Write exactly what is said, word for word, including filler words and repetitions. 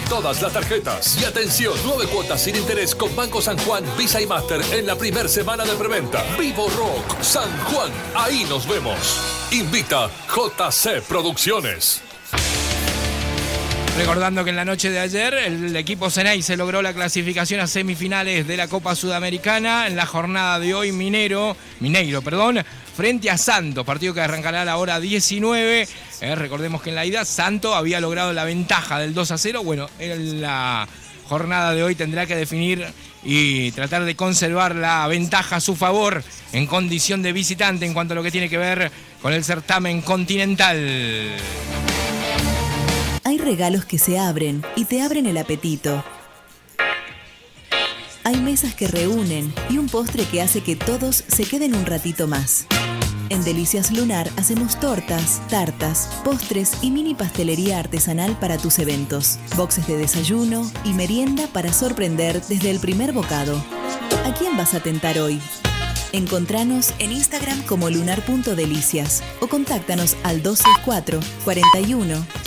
todas las tarjetas. Y atención, nueve cuotas sin interés con Banco San Juan, Visa y Master en la primera semana de preventa. Vivo Rock San Juan, ahí nos vemos. Invita J C Producciones. Recordando que en la noche de ayer el equipo Ceney se logró la clasificación a semifinales de la Copa Sudamericana. En la jornada de hoy, Minero, Mineiro, perdón, frente a Santos, partido que arrancará a la hora diecinueve. Eh, recordemos que en la ida Santos había logrado la ventaja del dos a cero. Bueno, en la jornada de hoy tendrá que definir y tratar de conservar la ventaja a su favor en condición de visitante en cuanto a lo que tiene que ver con el certamen continental. Hay regalos que se abren y te abren el apetito. Hay mesas que reúnen y un postre que hace que todos se queden un ratito más. En Delicias Lunar hacemos tortas, tartas, postres y mini pastelería artesanal para tus eventos. Boxes de desayuno y merienda para sorprender desde el primer bocado. ¿A quién vas a tentar hoy? Encontranos en Instagram como lunar punto delicias o contáctanos al dos seis cuatro, cuarenta y uno,